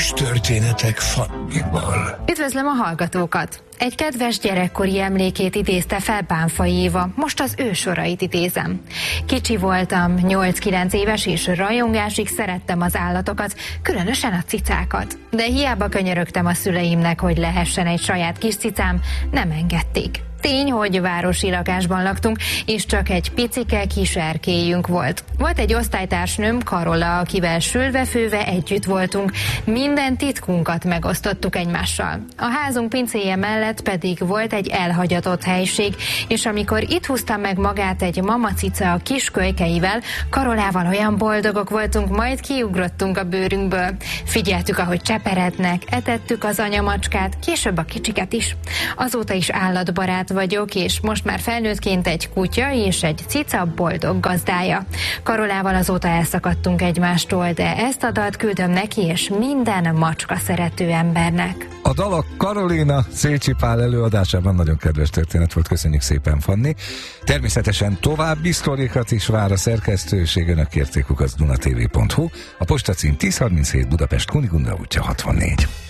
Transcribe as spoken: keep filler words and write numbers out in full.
Kis történetek Fannival. Üdvözlöm a hallgatókat! Egy kedves gyerekkori emlékét idézte fel Bánfai Éva, most az ő sorait idézem. Kicsi voltam, nyolc-kilenc éves, és rajongásig szerettem az állatokat, különösen a cicákat. De hiába könyörögtem a szüleimnek, hogy lehessen egy saját kis cicám, nem engedték. Tény, hogy városi lakásban laktunk, és csak egy picike kis erkélyünk volt. Volt egy osztálytársnőm, Karola, akivel sülve-főve együtt voltunk, minden titkunkat megosztottuk egymással. A házunk pincéje mellett pedig volt egy elhagyatott helység, és amikor itt húzta meg magát egy mamacica a kis kölykeivel, Karolával olyan boldogok voltunk, majd kiugrottunk a bőrünkből. Figyeltük, ahogy cseperednek, etettük az anyamacskát, később a kicsiket is. Azóta is állatbarát vagyok, és most már felnőttként egy kutya és egy cica boldog gazdája. Karolával azóta elszakadtunk egymástól, de ezt a dalt küldöm neki és minden macska szerető embernek. A dal a Karolina Szécsi Pál előadásában nagyon kedves történet volt, köszönjük szépen, Fanni. Természetesen további sztorikat is vár a szerkesztőség, önök kérték, az dunatv pont hu, a postacím tíz harminchét Budapest, Kunigunda útja hatvannégy.